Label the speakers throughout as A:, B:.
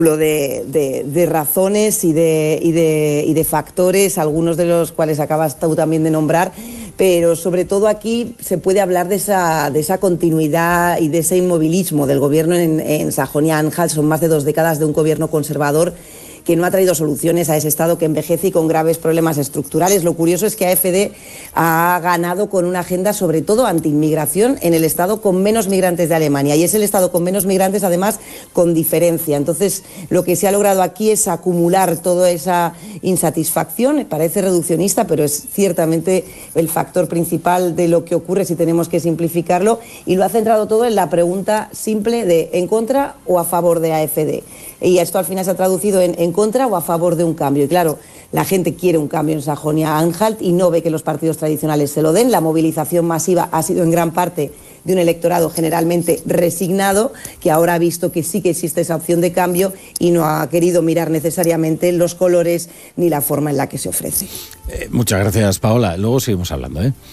A: de razones y de factores, algunos de los cuales acabas tú también de nombrar, pero sobre todo aquí se puede hablar de esa continuidad y de ese inmovilismo del gobierno en Sajonia-Anhalt. Son más de 2 décadas de un gobierno conservador que no ha traído soluciones a ese Estado que envejece y con graves problemas estructurales. Lo curioso es que AfD ha ganado con una agenda sobre todo anti-inmigración en el Estado con menos migrantes de Alemania, y es el Estado con menos migrantes además con diferencia. Entonces lo que se ha logrado aquí es acumular toda esa insatisfacción. Parece reduccionista, pero es ciertamente el factor principal de lo que ocurre si tenemos que simplificarlo, y lo ha centrado todo en la pregunta simple de ¿en contra o a favor de AfD? Y esto al final se ha traducido en contra o a favor de un cambio. Y claro, la gente quiere un cambio en Sajonia-Anhalt y no ve que los partidos tradicionales se lo den. La movilización masiva ha sido en gran parte de un electorado generalmente resignado, que ahora ha visto que sí que existe esa opción de cambio y no ha querido mirar necesariamente los colores ni la forma en la que se ofrece.
B: Muchas gracias, Paola. Luego seguimos hablando, ¿eh?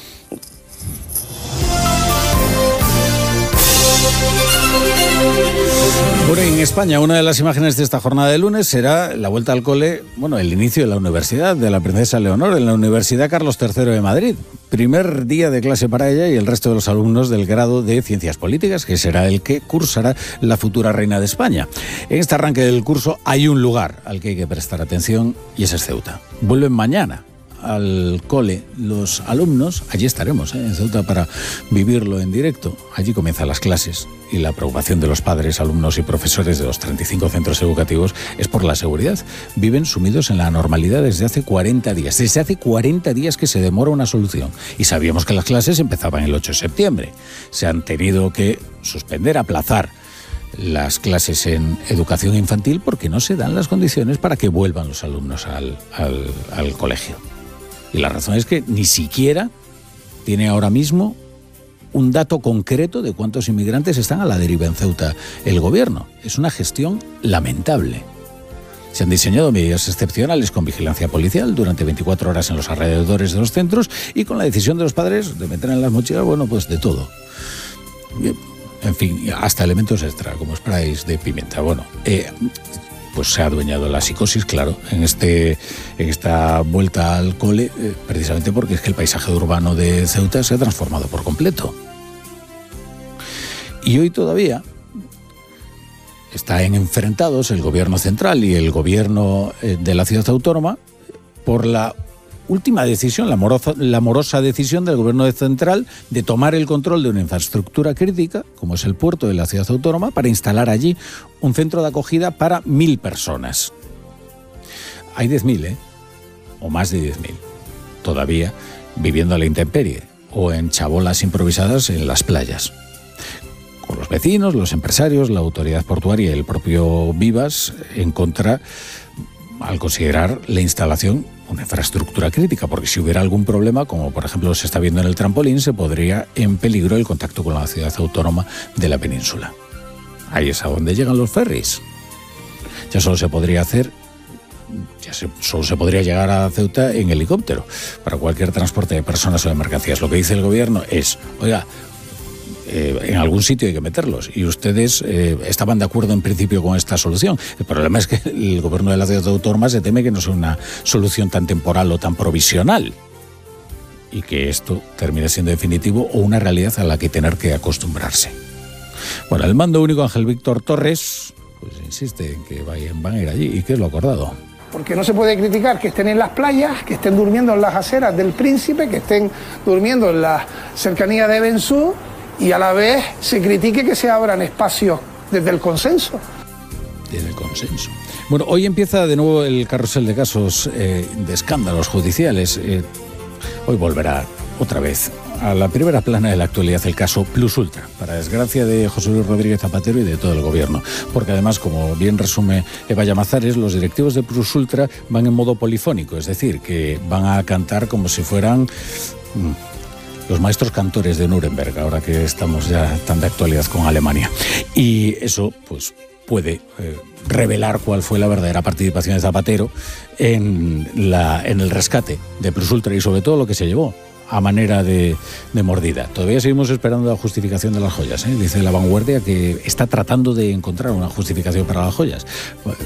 B: Bueno, en España, una de las imágenes de esta jornada de lunes será la vuelta al cole, el inicio de la universidad de la princesa Leonor en la Universidad Carlos III de Madrid. Primer día de clase para ella y el resto de los alumnos del grado de Ciencias Políticas, que será el que cursará la futura reina de España. En este arranque del curso hay un lugar al que hay que prestar atención y ese es Ceuta. Vuelven mañana al cole los alumnos, allí estaremos en Ceuta para vivirlo en directo. Allí comienzan las clases y la preocupación de los padres, alumnos y profesores de los 35 centros educativos es por la seguridad. Viven sumidos en la anormalidad desde hace 40 días. Desde hace 40 días que se demora una solución y sabíamos que las clases empezaban el 8 de septiembre. Se han tenido que suspender, aplazar las clases en educación infantil porque no se dan las condiciones para que vuelvan los alumnos al colegio. Y la razón es que ni siquiera tiene ahora mismo un dato concreto de cuántos inmigrantes están a la deriva en Ceuta el gobierno. Es una gestión lamentable. Se han diseñado medidas excepcionales con vigilancia policial durante 24 horas en los alrededores de los centros y con la decisión de los padres de meter en las mochilas, de todo. En fin, hasta elementos extra, como sprays de pimienta. Pues se ha adueñado la psicosis, claro, en esta vuelta al cole, precisamente porque es que el paisaje urbano de Ceuta se ha transformado por completo. Y hoy todavía están enfrentados el gobierno central y el gobierno de la ciudad autónoma por la última decisión, la morosa decisión del gobierno central de tomar el control de una infraestructura crítica, como es el puerto de la ciudad autónoma, para instalar allí un centro de acogida para 1.000 personas. Hay 10.000, o más de 10.000, todavía viviendo a la intemperie o en chabolas improvisadas en las playas. Con los vecinos, los empresarios, la autoridad portuaria y el propio Vivas en contra, al considerar la instalación una infraestructura crítica, porque si hubiera algún problema, como por ejemplo se está viendo en el trampolín, se podría en peligro el contacto con la ciudad autónoma de la península. Ahí es a donde llegan los ferries. Solo se podría llegar a Ceuta en helicóptero para cualquier transporte de personas o de mercancías. Lo que dice el gobierno es, en algún sitio hay que meterlos y ustedes estaban de acuerdo en principio con esta solución. El problema es que el gobierno de la ciudad autónoma se teme que no sea una solución tan temporal o tan provisional y que esto termine siendo definitivo o una realidad a la que tener que acostumbrarse. El mando único Ángel Víctor Torres insiste en que van a ir allí. ¿Y qué es lo acordado?
C: Porque no se puede criticar que estén en las playas, que estén durmiendo en las aceras del Príncipe, que estén durmiendo en las cercanías de Bensú, y a la vez se critique que se abran espacios desde el consenso.
B: Desde el consenso. Hoy empieza de nuevo el carrusel de casos de escándalos judiciales. Hoy volverá otra vez a la primera plana de la actualidad el caso Plus Ultra, para desgracia de José Luis Rodríguez Zapatero y de todo el gobierno. Porque además, como bien resume Eva Llamazares, los directivos de Plus Ultra van en modo polifónico, es decir, que van a cantar como si fueran los maestros cantores de Nuremberg, ahora que estamos ya tan de actualidad con Alemania. Y eso, puede revelar cuál fue la verdadera participación de Zapatero en el rescate de Plus Ultra y sobre todo lo que se llevó a manera de mordida. Todavía seguimos esperando la justificación de las joyas, Dice La Vanguardia que está tratando de encontrar una justificación para las joyas.